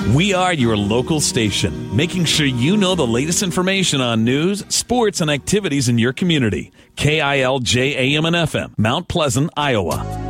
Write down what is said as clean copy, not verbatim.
We are your local station, making sure you know the latest information on news, sports, and activities in your community. KILJ AM and FM, Mount Pleasant, Iowa.